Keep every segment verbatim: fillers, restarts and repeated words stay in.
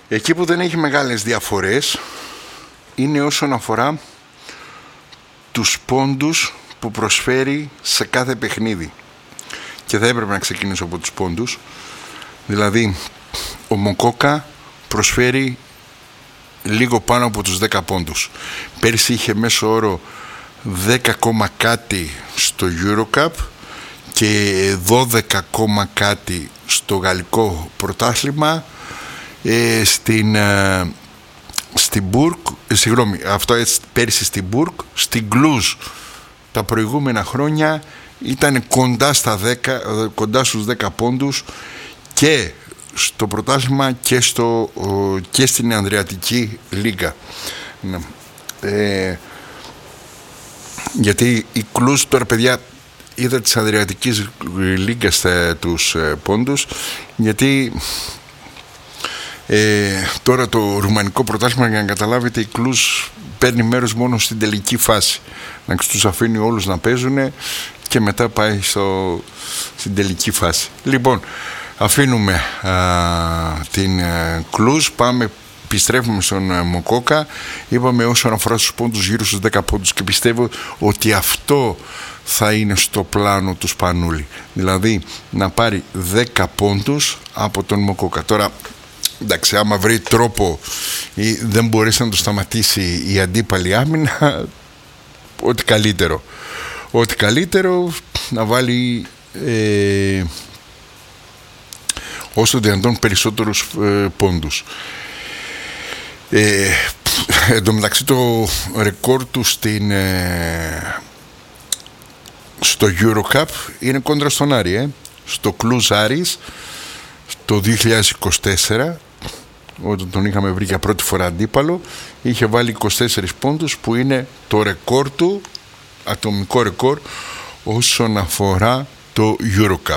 Εκεί που δεν έχει μεγάλες διαφορές είναι όσον αφορά τους πόντους που προσφέρει σε κάθε παιχνίδι. Και θα έπρεπε να ξεκινήσω από τους πόντους. Δηλαδή, ο Μοκόκα προσφέρει λίγο πάνω από τους δέκα πόντους. Πέρσι είχε μέσο όρο δέκα, κάτι στο Eurocup και δώδεκα, κάτι στο γαλλικό πρωτάθλημα. ε, στην ε, στην Μπουργκ, ε, συγγνώμη, αυτό έτσι πέρσι στην Μπουργκ, στην Κλουζ τα προηγούμενα χρόνια ήταν κοντά στα δέκα, κοντά στους δέκα πόντους και στο πρωτάθλημα και, στο, και στην Ανδριατική Λίγκα. Ε, γιατί η Κλουζ τώρα, παιδιά, είδα της Ανδριατικής Λίγκας τους ε, πόντους, γιατί ε, τώρα το ρουμανικό πρωτάθλημα, για να καταλάβετε, η Κλουζ παίρνει μέρος μόνο στην τελική φάση, να τους αφήνει όλους να παίζουν και μετά πάει στο, στην τελική φάση. Λοιπόν, αφήνουμε α, την ε, Κλουζ, πάμε, επιστρέφουμε στον ε, Μοκόκα. Είπαμε όσον αφορά στους πόντους γύρω στους δέκα πόντους, και πιστεύω ότι αυτό θα είναι στο πλάνο του Σπανούλη, δηλαδή να πάρει δέκα πόντους από τον Μοκόκα. Τώρα, εντάξει, άμα βρει τρόπο ή δεν μπορέσει να το σταματήσει η αντίπαλη άμυνα, ό,τι καλύτερο ό,τι καλύτερο να βάλει ε, όσο δυνατόν περισσότερους ε, πόντους. ε, Εν τω μεταξύ, το ρεκόρ του στην ε, στο Eurocup είναι κόντρα στον Άρη, ε. στο Κλουζ Άρης το δύο χιλιάδες είκοσι τέσσερα, όταν τον είχαμε βρει για πρώτη φορά αντίπαλο, είχε βάλει είκοσι τέσσερις πόντους, που είναι το ρεκόρ του, ατομικό ρεκόρ όσον αφορά το Eurocup.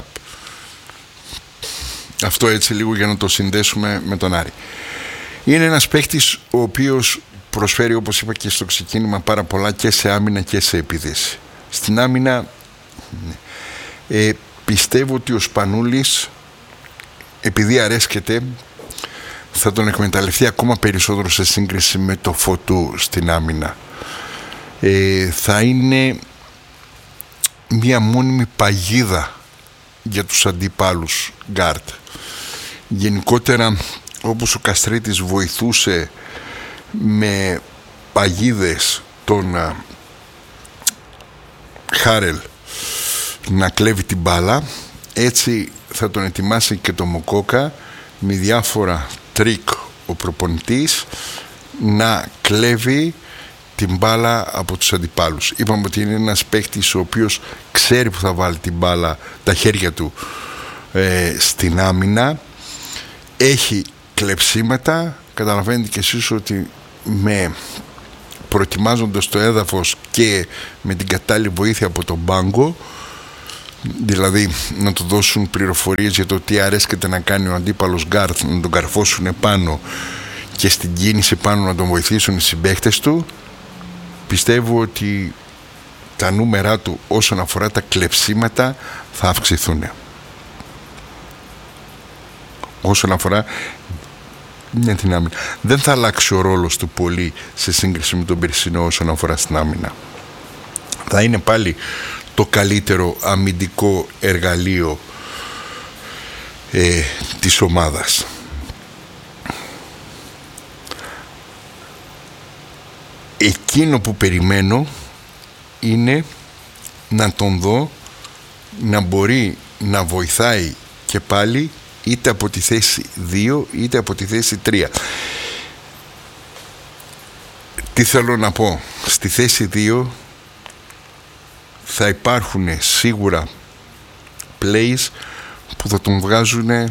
Αυτό έτσι λίγο για να το συνδέσουμε με τον Άρη. Είναι ένας παίκτης ο οποίος προσφέρει, όπως είπα και στο ξεκίνημα, πάρα πολλά και σε άμυνα και σε επίθεση. Στην άμυνα ε, πιστεύω ότι ο Σπανούλης, επειδή αρέσκεται, θα τον εκμεταλλευτεί ακόμα περισσότερο σε σύγκριση με το Φωτού στην άμυνα. Ε, θα είναι μια μόνιμη παγίδα για τους αντιπάλους γκάρτ. Γενικότερα, όπως ο Καστρίτης βοηθούσε με παγίδες τον uh, Χάρελ να κλέβει την μπάλα, έτσι θα τον ετοιμάσει και το Μοκόκα με διάφορα τρίκ ο προπονητής να κλέβει την μπάλα από τους αντιπάλους. Είπαμε ότι είναι ένας παίκτης ο οποίος ξέρει που θα βάλει την μπάλα, τα χέρια του ε, στην άμυνα, έχει κλεψίματα. Καταλαβαίνετε και εσείς ότι με προετοιμάζοντας το έδαφος και με την κατάλληλη βοήθεια από τον πάγκο, δηλαδή να του δώσουν πληροφορίες για το τι αρέσκεται να κάνει ο αντίπαλος γκάρτ, να τον καρφώσουν επάνω και στην κίνηση πάνω να τον βοηθήσουν οι συμπαίκτες του, πιστεύω ότι τα νούμερά του όσον αφορά τα κλεψίματα θα αυξηθούν. Όσον αφορά μια την άμυνα, δεν θα αλλάξει ο ρόλος του πολύ σε σύγκριση με τον περσινό όσον αφορά στην άμυνα. Θα είναι πάλι το καλύτερο αμυντικό εργαλείο ε, της ομάδας. Εκείνο που περιμένω είναι να τον δω να μπορεί να βοηθάει και πάλι, είτε από τη θέση δύο είτε από τη θέση τρία. Τι θέλω να πω? Στη θέση δύο θα υπάρχουν σίγουρα plays που θα τον βγάζουν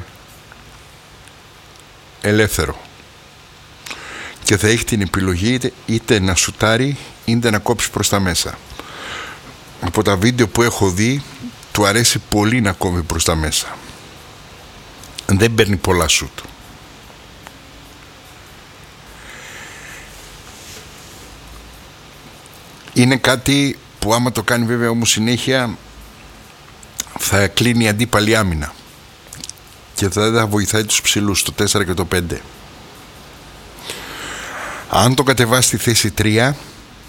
ελεύθερο και θα έχει την επιλογή είτε, είτε να σουτάρει είτε να κόψει προς τα μέσα. Από τα βίντεο που έχω δει, του αρέσει πολύ να κόβει προς τα μέσα. Δεν παίρνει πολλά σουτ. Είναι κάτι που άμα το κάνει βέβαια όμως συνέχεια, θα κλείνει η αντίπαλη άμυνα και θα, θα βοηθάει τους ψηλούς, το τέσσερα και το πέντε. Αν το κατεβάσει στη θέση τρία,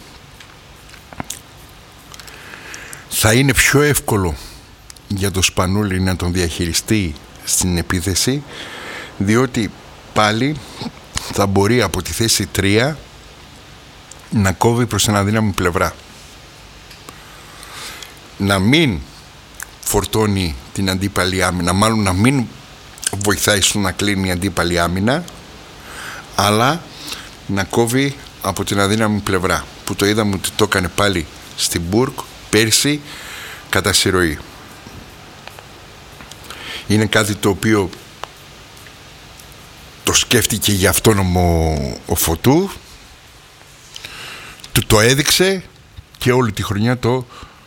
θα είναι πιο εύκολο για το Σπανούλη να τον διαχειριστεί στην επίθεση, διότι πάλι θα μπορεί από τη θέση τρία να κόβει προς την αδύναμη πλευρά, να μην φορτώνει την αντίπαλη άμυνα, μάλλον να μην βοηθάει στο να κλείνει η αντίπαλη άμυνα, αλλά να κόβει από την αδύναμη πλευρά, που το είδαμε ότι το έκανε πάλι στην Μπουργκ πέρσι κατά συρροή. Είναι κάτι το οποίο το σκέφτηκε για αυτόν ο, ο Φωτού, του το έδειξε και όλη τη χρονιά το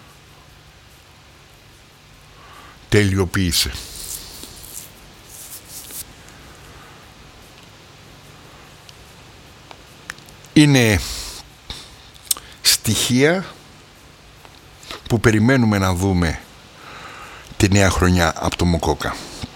τελειοποίησε. Είναι στοιχεία που περιμένουμε να δούμε τη νέα χρονιά από το Μοκόκα.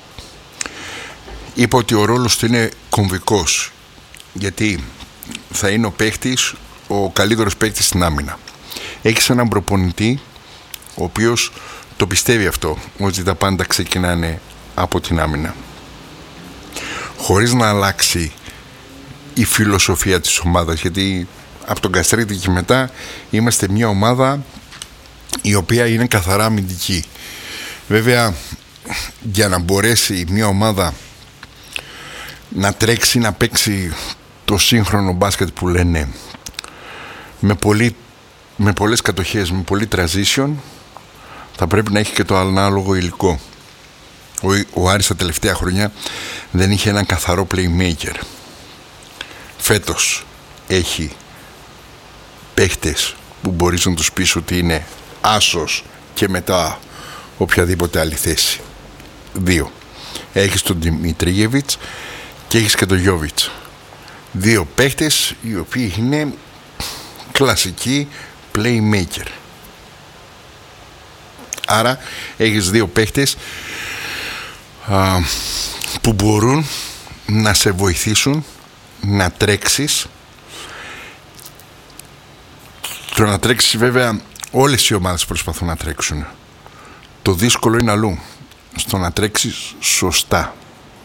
Είπα ότι ο ρόλος του είναι κομβικός, γιατί θα είναι ο παίχτης, ο καλύτερος παίχτης στην άμυνα. Έχεις έναν προπονητή ο οποίος το πιστεύει αυτό, ότι τα πάντα ξεκινάνε από την άμυνα, χωρίς να αλλάξει η φιλοσοφία της ομάδας, γιατί από τον Καστρίτη και μετά είμαστε μια ομάδα η οποία είναι καθαρά αμυντική. Βέβαια, για να μπορέσει μια ομάδα να τρέξει, να παίξει το σύγχρονο μπάσκετ που λένε, με, πολύ, με πολλές κατοχές, με πολύ transition, θα πρέπει να έχει και το ανάλογο υλικό. Ο, ο Άρης τα τελευταία χρόνια δεν είχε έναν καθαρό playmaker. Φέτος έχει παίχτες που μπορείς να τους πεις ότι είναι άσος και μετά οποιαδήποτε άλλη θέση. Δύο. Έχεις τον Δημητρίγεβιτς και έχεις και τον Γιόβιτς. Δύο παίχτες οι οποίοι είναι κλασικοί playmaker. Άρα έχεις δύο παίχτες α, που μπορούν να σε βοηθήσουν να τρέξεις. Το να τρέξεις, βέβαια, όλες οι ομάδες προσπαθούν να τρέξουν. Το δύσκολο είναι αλλού, στο να τρέξεις σωστά.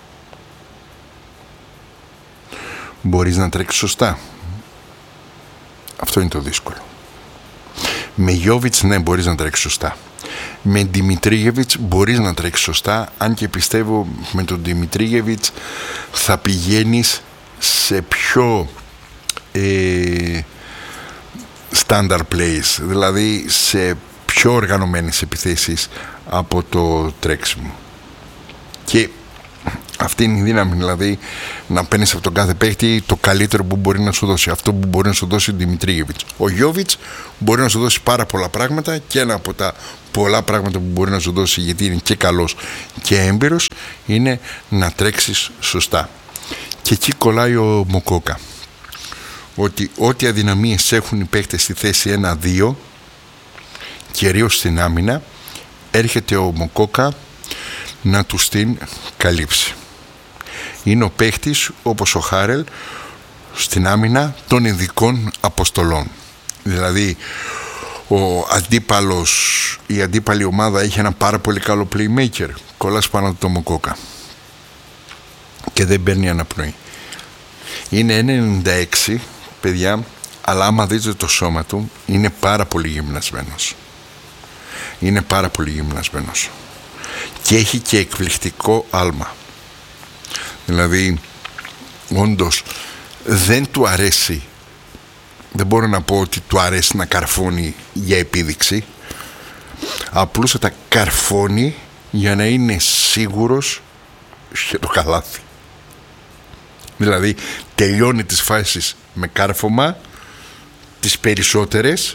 Μπορείς να τρέξεις σωστά? Αυτό είναι το δύσκολο. Με Γιόβιτς, ναι, μπορείς να τρέξεις σωστά. Με Δημητρίγεβιτς μπορείς να τρέξεις σωστά, αν και πιστεύω με τον Δημητρίγεβιτς θα πηγαίνεις σε πιο ε, standard plays, δηλαδή σε πιο οργανωμένες επιθέσεις από το τρέξιμο. Και αυτή είναι η δύναμη, δηλαδή να παίρνεις από τον κάθε παίχτη το καλύτερο που μπορεί να σου δώσει, αυτό που μπορεί να σου δώσει ο Δημητρίγεβιτς. Ο Γιόβιτς μπορεί να σου δώσει πάρα πολλά πράγματα, και ένα από τα πολλά πράγματα που μπορεί να σου δώσει, γιατί είναι και καλός και έμπειρος, είναι να τρέξεις σωστά. Και εκεί κολλάει ο Μοκόκα, ότι ό,τι αδυναμίες έχουν οι παίχτες στη θέση ένα δύο, κυρίως στην άμυνα, έρχεται ο Μοκόκα να τους την καλύψει. Είναι ο παίχτης, όπως ο Χάρελ, στην άμυνα των ειδικών αποστολών. Δηλαδή ο αντίπαλος, η αντίπαλη ομάδα έχει ένα πάρα πολύ καλό playmaker, κολλάς πάνω από το Μοκόκα και δεν παίρνει αναπνοή. Είναι ένα ενενήντα έξι, παιδιά, αλλά άμα δείτε το σώμα του, είναι πάρα πολύ γυμνασμένος. Είναι πάρα πολύ γυμνασμένος και έχει και εκπληκτικό άλμα. Δηλαδή όντως δεν του αρέσει, δεν μπορώ να πω ότι του αρέσει να καρφώνει για επίδειξη, απλούστατα καρφώνει για να είναι σίγουρος για το καλάθι. Δηλαδή τελειώνει τις φάσεις με κάρφωμα, τις περισσότερες,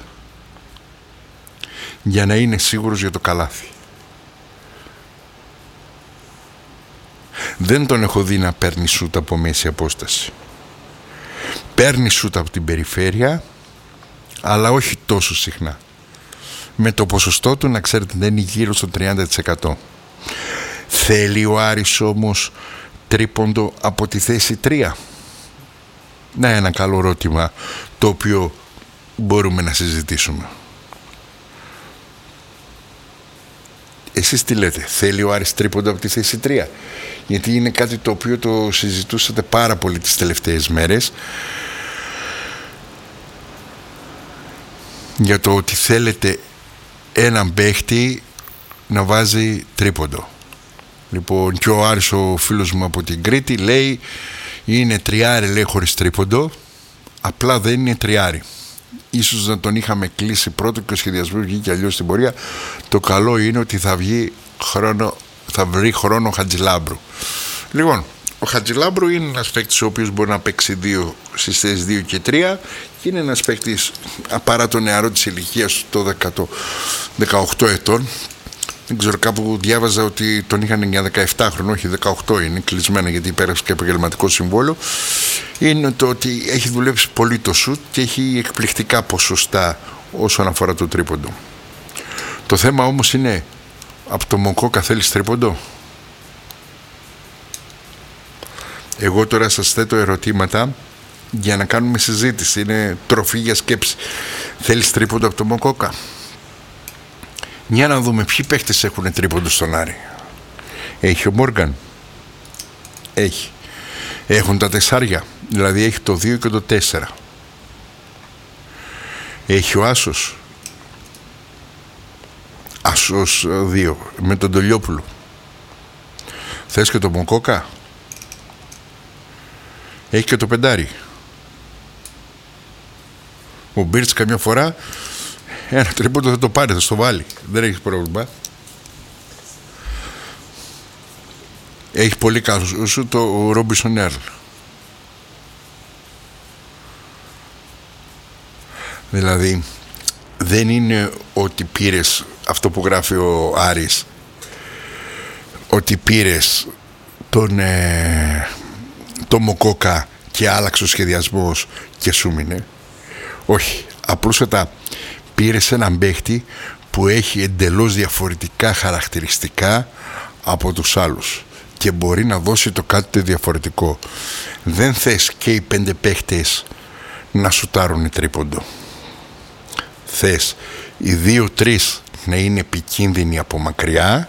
για να είναι σίγουρος για το καλάθι. Δεν τον έχω δει να παίρνει σούτ από μέση απόσταση. Παίρνει σούτ από την περιφέρεια, αλλά όχι τόσο συχνά. Με το ποσοστό του, να ξέρετε, δεν είναι γύρω στο τριάντα τοις εκατό. Θέλει ο Άρης όμως τρίποντο από τη θέση τρία? Ναι, ένα καλό ερώτημα το οποίο μπορούμε να συζητήσουμε. Εσείς τι λέτε, θέλει ο Άρης τρίποντο από τη θέση τρία? Γιατί είναι κάτι το οποίο το συζητούσατε πάρα πολύ τις τελευταίες μέρες, για το ότι θέλετε έναν παίχτη να βάζει τρίποντο. Λοιπόν, και ο Άρης, ο φίλος μου από την Κρήτη, λέει είναι τριάρι, λέει, χωρίς τρίποντο, απλά δεν είναι τριάρι. Ίσως να τον είχαμε κλείσει πρώτο και ο σχεδιασμός βγήκε αλλιώς στην πορεία. Το καλό είναι ότι θα βγει χρόνο, θα βρει χρόνο ο Χατζηλάμπρου. Λοιπόν, ο Χατζηλάμπρου είναι ένας παίκτης ο οποίος μπορεί να παίξει δύο στις θέσεις δύο και τρία και είναι ένας παίκτης, παρά το νεαρό της ηλικίας, το δεκαοκτώ ετών. Δεν ξέρω, κάπου διάβαζα ότι τον είχαν για δεκαεπτά χρονών, όχι δεκαοκτώ είναι κλεισμένα, γιατί υπέγραψε και επαγγελματικό συμβόλαιο. Είναι το ότι έχει δουλέψει πολύ το σουτ και έχει εκπληκτικά ποσοστά όσον αφορά το τρίποντο. Το θέμα όμως είναι, από το Μοκόκα θέλεις τρίποντο? Εγώ τώρα σας θέτω ερωτήματα για να κάνουμε συζήτηση, είναι τροφή για σκέψη. Θέλεις τρίποντο από το Μοκόκα? Για να δούμε ποιοι παίχτες έχουν τρίποντο στον Άρη. Έχει ο Μόργαν? Έχει. Έχουν τα τεσσάρια, δηλαδή έχει το δύο και το τέσσερα. Έχει ο Άσος. Άσος δύο με τον Τολιόπουλο. Θες και το Μοκόκα? Έχει και το πεντάρι. Ο Μπίρτς καμιά φορά ένα τρίποντο θα το πάρει, θα στο βάλει. Δεν έχει πρόβλημα. Έχει πολύ καλό σου το Ρόμπινσον Έρλ. Δηλαδή δεν είναι ότι πήρες αυτό που γράφει ο Άρης, ότι πήρες τον ε, το Μοκόκα και άλλαξε ο σχεδιασμός και σου μείνε. Όχι, απλούστατα πήρες έναν παίχτη που έχει εντελώς διαφορετικά χαρακτηριστικά από τους άλλους και μπορεί να δώσει το κάτι διαφορετικό. Δεν θες και οι πέντε παίχτες να σουτάρουν τρίποντο. Θες οι δύο-τρεις να είναι επικίνδυνοι από μακριά,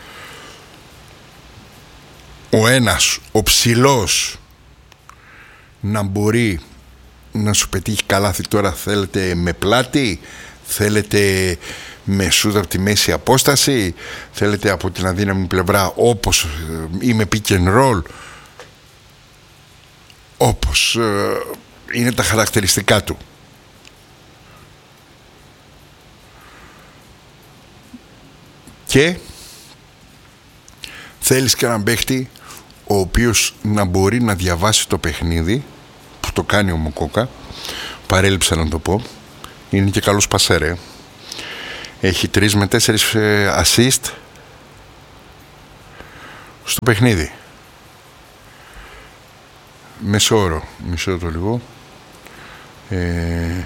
ο ένας, ο ψηλός, να μπορεί να σου πετύχει καλάθι. Τώρα θέλετε με πλάτη, θέλετε με σούτ από τη μέση απόσταση, θέλετε από την αδύναμη πλευρά όπως ή με pick and roll, όπως ε, είναι τα χαρακτηριστικά του. Και θέλεις και έναν παίχτη ο οποίος να μπορεί να διαβάσει το παιχνίδι, που το κάνει ο Μοκόκα. Παρέλειψα να το πω, είναι και καλός πασέρε. Έχει τρεις με τέσσερις assist στο παιχνίδι. Μεσόωρο, μισό το λίγο. ε,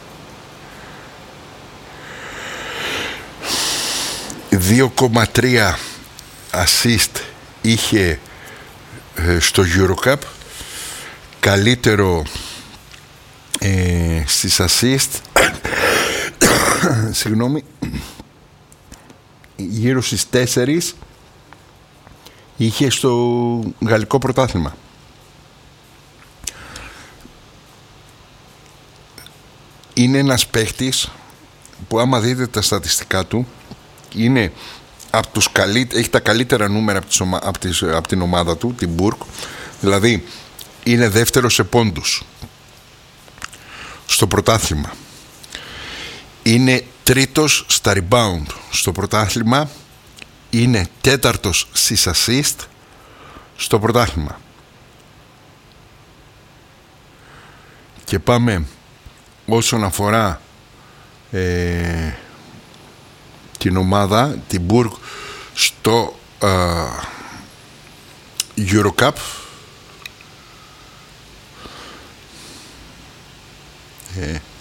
δύο κόμμα τρία assist είχε ε, στο EuroCup. Καλύτερο ε, στις assist συγγνώμη, γύρω στις τέσσερις είχε στο γαλλικό πρωτάθλημα. Είναι ένας παίχτης που άμα δείτε τα στατιστικά του είναι από τους καλύ... έχει τα καλύτερα νούμερα από, τις ομα... από, τις... από την ομάδα του, την Μπουργκ. Δηλαδή είναι δεύτερος σε πόντους στο πρωτάθλημα, είναι τρίτος στα rebound στο πρωτάθλημα, είναι τέταρτος στις assist στο πρωτάθλημα. Και πάμε όσον αφορά ε, την ομάδα, την Μπουργκ, στο ε, EuroCup. Ε,